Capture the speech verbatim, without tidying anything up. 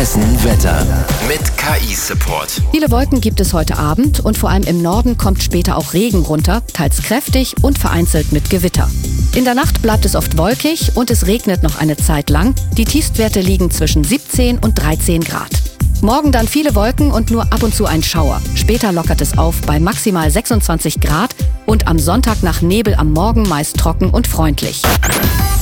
Hessen Wetter mit K I-Support. Viele Wolken gibt es heute Abend und vor allem im Norden kommt später auch Regen runter, teils kräftig und vereinzelt mit Gewitter. In der Nacht bleibt es oft wolkig und es regnet noch eine Zeit lang. Die Tiefstwerte liegen zwischen siebzehn und dreizehn Grad. Morgen dann viele Wolken und nur ab und zu ein Schauer. Später lockert es auf bei maximal sechsundzwanzig Grad und am Sonntag nach Nebel am Morgen meist trocken und freundlich.